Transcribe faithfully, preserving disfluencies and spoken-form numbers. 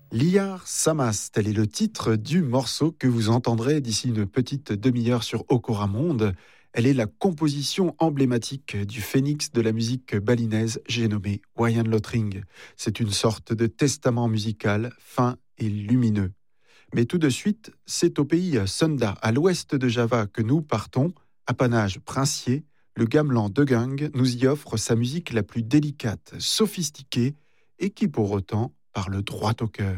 Liar Samas, tel est le titre du morceau que vous entendrez d'ici une petite demi-heure sur Okora Monde. Elle est la composition emblématique du phénix de la musique balinaise, j'ai nommé Wayan Lotring. C'est une sorte de testament musical fin et lumineux. Mais tout de suite, c'est au pays Sunda, à l'ouest de Java, que nous partons, apanage princier. Le gamelan Degung nous y offre sa musique la plus délicate, sophistiquée et qui pour autant parle droit au cœur.